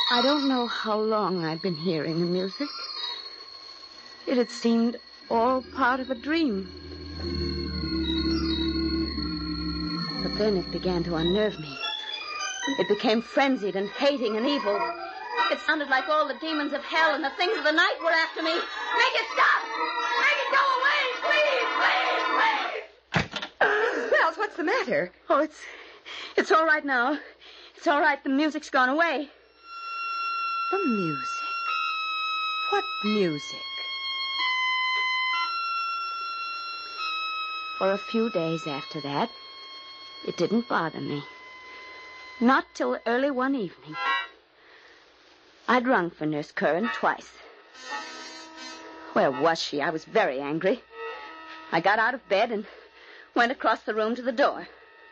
I don't know how long I'd been hearing the music. It had seemed all part of a dream. But then it began to unnerve me. It became frenzied and hating and evil. It sounded like all the demons of hell and the things of the night were after me. Make it stop! Make it go away! Please, please, please! Mrs. Wells, what's the matter? Oh, it's all right now. It's all right. The music's gone away. The music? What music? For a few days after that, it didn't bother me. Not till early one evening. I'd rung for Nurse Curran twice. Where was she? I was very angry. I got out of bed and went across the room to the door.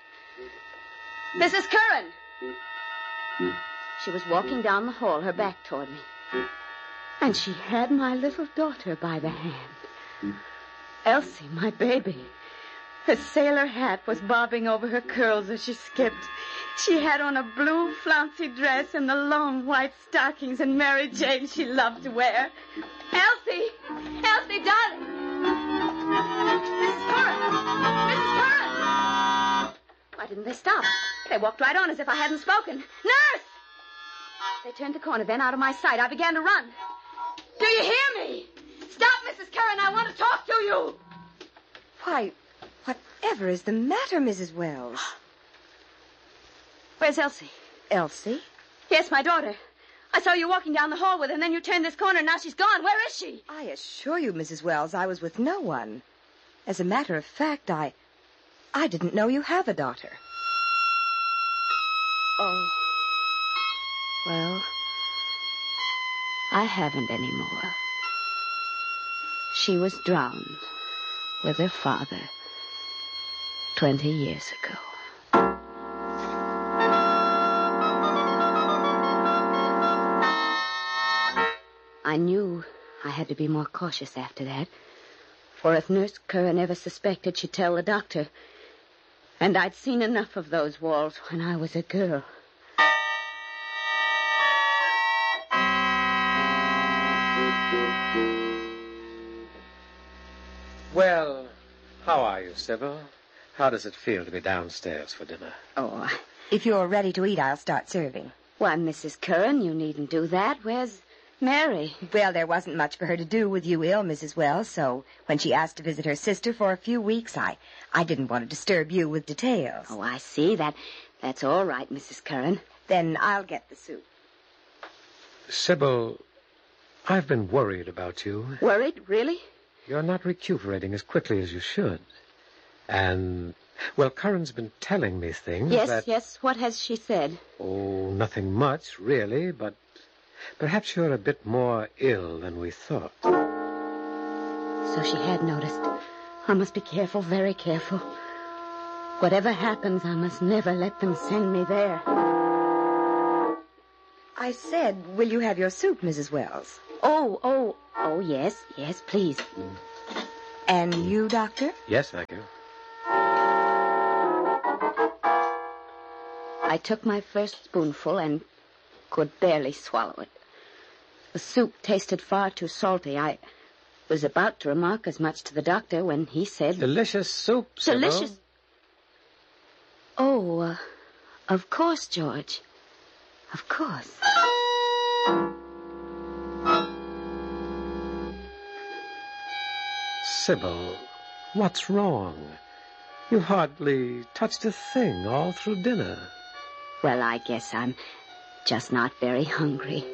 Mrs. Curran! She was walking down the hall, her back toward me. And she had my little daughter by the hand. Elsie, my baby. Her sailor hat was bobbing over her curls as she skipped. She had on a blue flouncy dress and the long white stockings and Mary Jane she loved to wear. Elsie! Elsie, darling! Mrs. Curran! Mrs. Curran! Why didn't they stop? They walked right on as if I hadn't spoken. Nurse! They turned the corner, then out of my sight. I began to run. Do you hear me? Stop, Mrs. Curran. I want to talk to you. Why, whatever is the matter, Mrs. Wells? Where's Elsie? Elsie? Yes, my daughter. I saw you walking down the hall with her, and then you turned this corner, and now she's gone. Where is she? I assure you, Mrs. Wells, I was with no one. As a matter of fact, I didn't know you have a daughter. Oh. Well, I haven't anymore. She was drowned with her father 20 years ago. I knew I had to be more cautious after that. For if Nurse Curran ever suspected, she'd tell the doctor. And I'd seen enough of those walls when I was a girl. Well, how are you, Sybil? How does it feel to be downstairs for dinner? Oh, If you're ready to eat, I'll start serving. why, Mrs. Curran, you needn't do that. Where's Mary? Well, there wasn't much for her to do with you ill, Mrs. Wells, so when she asked to visit her sister for a few weeks, I didn't want to disturb you with details. Oh, I see. That's all right, Mrs. Curran. Then I'll get the soup. Sybil, I've been worried about you. Worried? Really? You're not recuperating as quickly as you should. And, well, Curran's been telling me things that... Yes. What has she said? Oh, nothing much, really, but perhaps you're a bit more ill than we thought. So she had noticed. I must be careful, very careful. Whatever happens, I must never let them send me there. I said, will you have your soup, Mrs. Wells? Oh, yes, please. And you, Doctor? Yes, thank you. I took my first spoonful and could barely swallow it. The soup tasted far too salty. I was about to remark as much to the doctor when he said... Delicious soup, Sybil. Delicious. Oh, of course, George. Of course. Sybil, what's wrong? You hardly touched a thing all through dinner. Well, I guess I'm just not very hungry.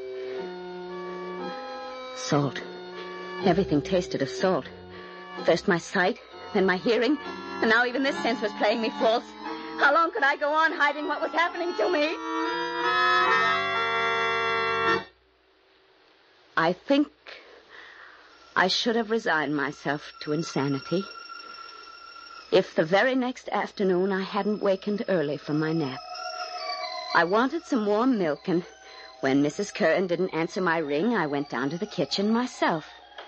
Salt. Everything tasted of salt. First my sight, then my hearing, and now even this sense was playing me false. How long could I go on hiding what was happening to me? I think I should have resigned myself to insanity if the very next afternoon I hadn't wakened early from my nap. I wanted some warm milk, and when Mrs. Curran didn't answer my ring, I went down to the kitchen myself.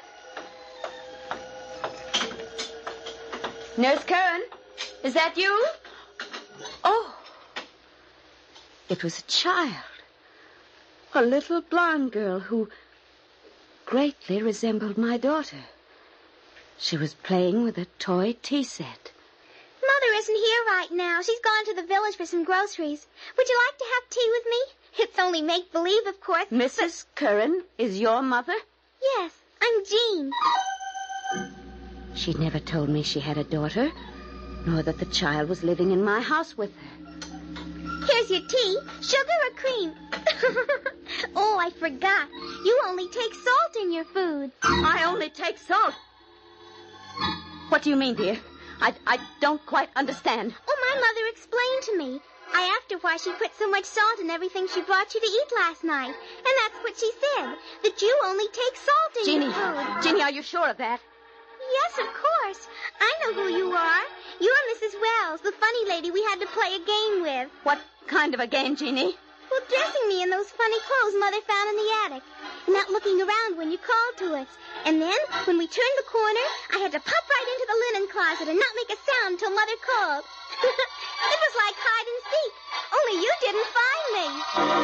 Nurse Curran, is that you? Oh, it was a child. A little blonde girl who greatly resembled my daughter. She was playing with a toy tea set. Mother isn't here right now. She's gone to the village for some groceries. Would you like to have tea with me? It's only make-believe, of course. Mrs. Curran is your mother? Yes, I'm Jean. She never told me she had a daughter, nor that the child was living in my house with her. Here's your tea. Sugar or cream? Oh, I forgot. You only take salt in your food. I only take salt. What do you mean, dear? I don't quite understand. Oh, my mother explained to me. I asked her why she put so much salt in everything she brought you to eat last night. And that's what she said, that you only take salt in your food. Jeannie, are you sure of that? Yes, of course. I know who you are. You're Mrs. Wells, the funny lady we had to play a game with. What kind of a game, Jeannie? Well, dressing me in those funny clothes Mother found in the attic. And not looking around when you called to us. And then, when we turned the corner, I had to pop right into the linen closet and not make a sound till Mother called. It was like hide and seek, only you didn't find me.